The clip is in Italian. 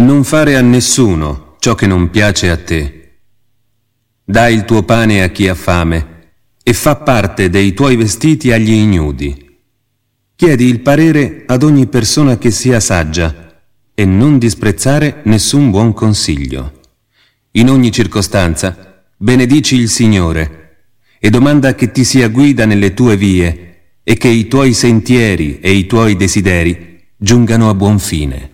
Non fare a nessuno ciò che non piace a te. Dai il tuo pane a chi ha fame e fa parte dei tuoi vestiti agli ignudi. Chiedi il parere ad ogni persona che sia saggia e non disprezzare nessun buon consiglio. In ogni circostanza benedici il Signore e domanda che ti sia guida nelle tue vie e che i tuoi sentieri e i tuoi desideri giungano a buon fine.